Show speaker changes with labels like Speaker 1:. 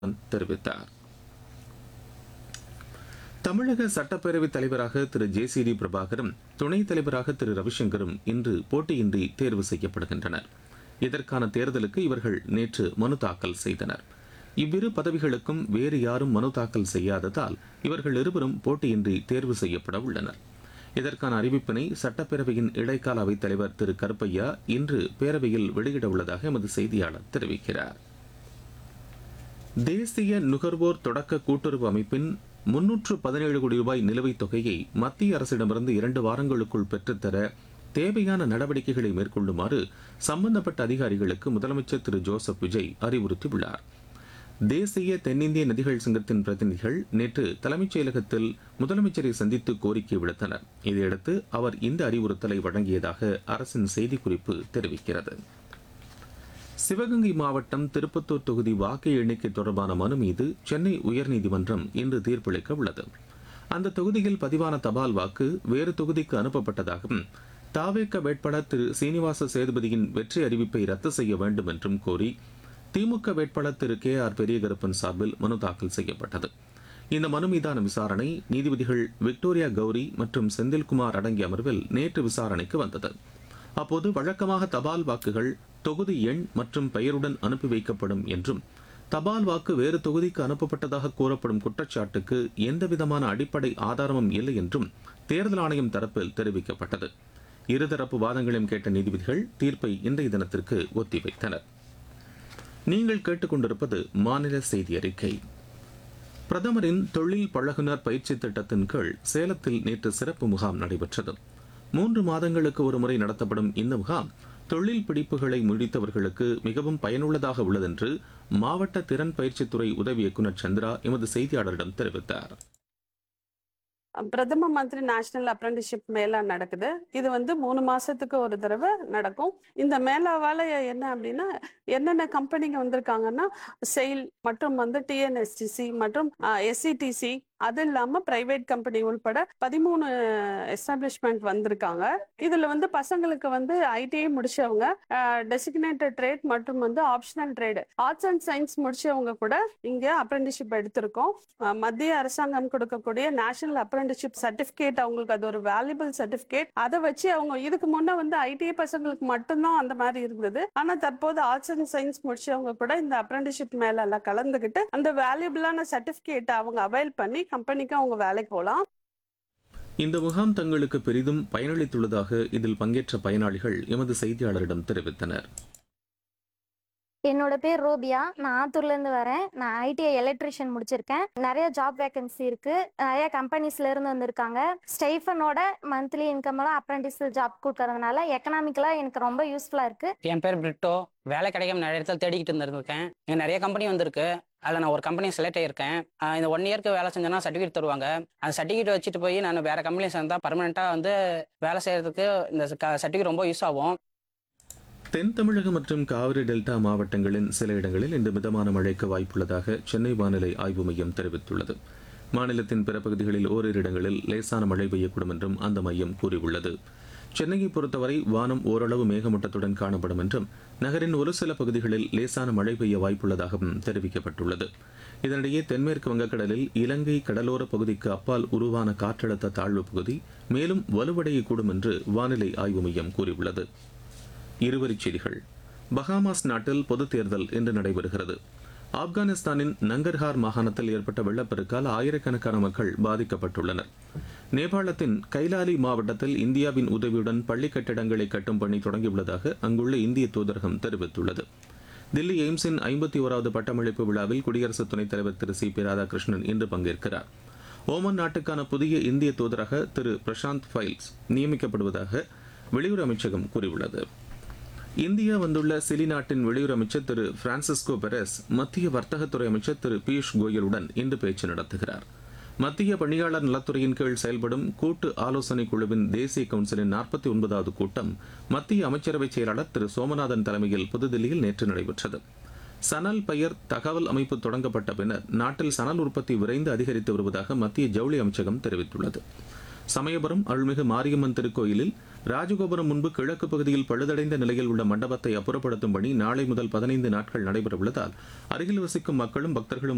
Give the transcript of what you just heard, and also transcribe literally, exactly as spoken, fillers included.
Speaker 1: தெரிவித்தார். தமிழக சட்டப்பேரவைத் தலைவராக திரு ஜே சி டி பிரபாகரும் துணைத் தலைவராக திரு ரவிசங்கரும் இன்று போட்டியின்றி தேர்வு செய்யப்படுகின்றனர். இதற்கான தேர்தலுக்கு இவர்கள் நேற்று மனு தாக்கல் செய்தனர். இவ்விரு பதவிகளுக்கும் வேறு யாரும் மனு தாக்கல் செய்யாததால் இவர்கள் இருவரும் போட்டியின்றி தேர்வு செய்யப்பட உள்ளனர். இதற்கான அறிவிப்பினை சட்டப்பேரவையின் இடைக்கால அவைத் தலைவர் திரு கருப்பையா இன்று பேரவையில் வெளியிட உள்ளதாக எமது செய்தியாளர் தெரிவிக்கிறார். தேசிய நுகர்வோர் தொடக்க கூட்டுறவு அமைப்பின் முன்னூற்று பதினேழு கோடி ரூபாய் நிலுவைத் தொகையை மத்திய அரசிடமிருந்து இரண்டு வாரங்களுக்குள் பெற்றுத்தர தேவையான நடவடிக்கைகளை மேற்கொள்ளுமாறு சம்பந்தப்பட்ட அதிகாரிகளுக்கு முதலமைச்சர் திரு ஜோசப் விஜய் அறிவுறுத்தியுள்ளார். தேசிய தென்னிந்திய நதிகள் சங்கத்தின் பிரதிநிதிகள் நேற்று தலைமைச் செயலகத்தில் முதலமைச்சரை சந்தித்து கோரிக்கை விடுத்தனர். இதையடுத்து அவர் இந்த அறிவுறுத்தலை வழங்கியதாக அரசின் செய்திக்குறிப்பு தெரிவிக்கிறது. சிவகங்கை மாவட்டம் திருப்பத்தூர் தொகுதி வாக்கு எண்ணிக்கை தொடர்பான மனு மீது சென்னை உயர்நீதிமன்றம் இன்று தீர்ப்பளிக்க உள்ளது. அந்த தொகுதியில் பதிவான தபால் வாக்கு வேறு தொகுதிக்கு அனுப்பப்பட்டதாகவும் தாவேக வேட்பாளர் திரு சீனிவாச சேதுபதியின் வெற்றி அறிவிப்பை ரத்து செய்ய வேண்டும் என்றும் கோரி திமுக வேட்பாளர் திரு கே ஆர் பெரியகருப்பன் சார்பில் மனு தாக்கல் செய்யப்பட்டது. இந்த மனு மீதான விசாரணை நீதிபதிகள் விக்டோரியா கௌரி மற்றும் செந்தில்குமார் அடங்கிய அமர்வில் நேற்று விசாரணைக்கு வந்தது. அப்போது வழக்கமாக தபால் வாக்குகள் தொகுதி எண் மற்றும் பெயருடன் அனுப்பி வைக்கப்படும் என்றும் தபால் வாக்கு வேறு தொகுதிக்கு அனுப்பப்பட்டதாக கூறப்படும் குற்றச்சாட்டுக்கு எந்தவிதமான அடிப்படை ஆதாரமும் இல்லை என்றும் தேர்தல் ஆணையம் தரப்பில் தெரிவிக்கப்பட்டது. இருதரப்பு வாதங்களையும் கேட்ட நீதிபதிகள் தீர்ப்பை இன்றைய தினத்திற்கு ஒத்திவைத்தனர். நீங்கள் கேட்டுக்கொண்டிருப்பது மாநில செய்தி அறிக்கை. பிரதமரின் தொழில் பழகுனர் பயிற்சி திட்டத்தின் கீழ் சேலத்தில் நேற்று சிறப்பு முகாம் நடைபெற்றது. மூன்று மாதங்களுக்கு ஒருமுறை நடத்தப்படும் இந்த முகாம் தொழில் பிடிப்புகளை முடித்தவர்களுக்கு மிகவும் பயனுள்ளதாக உள்ளதென்று மாவட்ட திறன் பயிற்சித்துறை உதவி இயக்குநர் சந்திரா எமது செய்தியாளரிடம் தெரிவித்தார்.
Speaker 2: பிரதம மந்திரி நேஷனல் அப்ரண்டிஸ்ஷிப் மேளா நடக்குது. இது வந்து மூணு மாசத்துக்கு ஒரு தடவை நடக்கும். இந்த மேளாவால என்ன அப்படின்னா என்னென்ன கம்பெனிங்க வந்திருக்காங்கன்னா செயில் மற்றும் வந்து டிஎன்எஸ்டிசி மற்றும் எஸ்சிடிசி அது இல்லாம பிரைவேட் கம்பெனி உள்பட பதிமூணு எஸ்டாப்ளிஷ்மெண்ட் வந்திருக்காங்க. இதுல வந்து பசங்களுக்கு வந்து ஐடிஐ முடிச்சவங்க, டெசிக்னேட்டட் ட்ரேட் மற்றும் வந்து optional trade, arts and science முடிச்சவங்க கூட இங்க அப்ரண்டிஸ்ஷிப் எடுத்திருக்கோம். மத்திய அரசாங்கம் கொடுக்கக்கூடிய நேஷனல் அப்ரண்டிஸ்ஷிப் சர்டிபிகேட் அவங்களுக்கு அது ஒரு வேல்யூபிள் சர்டிபிகேட். அதை வச்சு அவங்க இதுக்கு முன்ன வந்து ஐடிஐ பசங்களுக்கு மட்டும்தான் அந்த மாதிரி இருந்தது. ஆனா தற்போது ஆர்ட்ஸ் அண்ட் சயின்ஸ் முடிச்சவங்க கூட இந்த அப்ரண்டிஸ்ஷிப் மேல எல்லாம் கலந்துகிட்டு அந்த வேல்யூபிளான சர்டிபிகேட் அவங்க அவைல் பண்ணி கம்பெனிக்கு அவங்க வேலைக்கு போகலாம்.
Speaker 1: இந்த முகாம் தங்களுக்கு பெரிதும் பயனளித்துள்ளதாக இதில் பங்கேற்ற பயனாளிகள் எமது செய்தியாளரிடம் தெரிவித்தனர்.
Speaker 3: என்னோட பேர் ரோபியா. நான் ஆத்தூர்ல இருந்து வரேன். நான் ஐடிஐ எலக்ட்ரிஷியன் முடிச்சிருக்கேன். நிறைய ஜாப் வேகன்சி இருக்கு. நிறைய கம்பெனிஸ்ல இருந்து வந்திருக்காங்க. ஸ்டைஃபனோட மந்த்லி இன்கம் எல்லாம் அப்ரண்டிஸ் ஜாப் கொடுக்கறதுனால எக்கனாமிக்கலா எனக்கு ரொம்ப யூஸ்ஃபுல்லா இருக்கு.
Speaker 4: என் பேர் பிரிட்டோ. வேலை கிடைக்காம நிறைய இடத்துல தேடிக்கிட்டு இருந்திருக்கேன். நிறைய கம்பெனி வந்திருக்கு. அதில் நான் ஒரு கம்பெனி செலக்ட் ஆகியிருக்கேன். இந்த ஒன் இயர்க்கு வேலை செஞ்சேன்னா சர்டிஃபிகேட் தருவாங்க. அந்த சர்டிஃபிகேட் வச்சுட்டு போய் நான் வேறு கம்பெனி சேர்ந்தால் பர்மனெண்ட்டாக வந்து வேலை செய்கிறதுக்கு இந்த சர்டிஃபிகேட் ரொம்ப யூஸ் ஆகும்.
Speaker 1: தென் தமிழகம் மற்றும் காவிரி டெல்டா மாவட்டங்களின் சில இடங்களில் இன்று மிதமான மழைக்கு வாய்ப்புள்ளதாக சென்னை வானிலை ஆய்வு மையம் தெரிவித்துள்ளது. மாநிலத்தின் பிற பகுதிகளில் ஓரிரு இடங்களில் லேசான மழை பெய்யக்கூடும் என்றும் அந்த மையம் கூறியுள்ளது. சென்னையை பொறுத்தவரை வானம் ஓரளவு மேகமூட்டத்துடன் காணப்படும் என்றும் நகரின் ஒரு சில பகுதிகளில் லேசான மழை பெய்ய வாய்ப்புள்ளதாகவும் தெரிவிக்கப்பட்டுள்ளது. இதனிடையே தென்மேற்கு வங்கக்கடலில் இலங்கை கடலோர பகுதிக்கு அப்பால் உருவான காற்றழுத்த தாழ்வு பகுதி மேலும் வலுவடையக்கூடும் என்று வானிலை ஆய்வு மையம் கூறியுள்ளது. இருவரிச் செய்திகள். பஹாமாஸ் நாட்டில் பொதுத் தேர்தல் இன்று நடைபெறுகிறது. ஆப்கானிஸ்தானின் நங்கர்ஹார் மாகாணத்தில் ஏற்பட்ட வெள்ளப்பெருக்கால் ஆயிரக்கணக்கான மக்கள் பாதிக்கப்பட்டுள்ளனர். நேபாளத்தின் கைலாலி மாவட்டத்தில் இந்தியாவின் உதவியுடன் பள்ளி கட்டிடங்களை கட்டும் பணி தொடங்கியுள்ளதாக அங்குள்ள இந்திய தூதரகம் தெரிவித்துள்ளது. தில்லி எய்ம்ஸின் ஐம்பத்தி ஓராவது பட்டமளிப்பு விழாவில் குடியரசு துணைத் தலைவர் திரு சி பி ராதாகிருஷ்ணன் இன்று பங்கேற்கிறார். ஓமன் நாட்டுக்கான புதிய இந்திய தூதராக திரு பிரசாந்த் ஃபைல்ஸ் நியமிக்கப்படுவதாக வெளியுறவு அமைச்சகம் கூறியுள்ளது. இந்தியா வந்துள்ள சிலி நாட்டின் வெளியுறவு அமைச்சர் திரு பிரான்சிஸ்கோ பெரஸ் மத்திய வர்த்தகத்துறை அமைச்சர் திரு பியூஷ் கோயலுடன் இன்று பேச்சு நடத்துகிறார். மத்திய பணியாளர் நலத்துறையின் கீழ் செயல்படும் கூட்டு ஆலோசனை குழுவின் தேசிய கவுன்சிலின் நாற்பத்தி ஒன்பதாவது கூட்டம் மத்திய அமைச்சரவை செயலாளர் திரு சோமநாதன் தலைமையில் புதுதில்லியில் நேற்று நடைபெற்றது. சணல் பயிர் தகவல் அமைப்பு தொடங்கப்பட்ட பின்னர் நாட்டில் சணல் உற்பத்தி விரைந்து அதிகரித்து வருவதாக மத்திய ஜவுளி அமைச்சகம் தெரிவித்துள்ளது. சமயபுரம் அருள்மிகு மாரியம்மன் திருக்கோயிலில் ராஜகோபுரம் முன்பு கிழக்கு பகுதியில் பழுதடைந்த நிலையில் உள்ள மண்டபத்தை அப்புறப்படுத்தும் பணி நாளை முதல் பதினைந்து நாட்கள் நடைபெற உள்ளதால் அருகில் வசிக்கும் மக்களும் பக்தர்களும்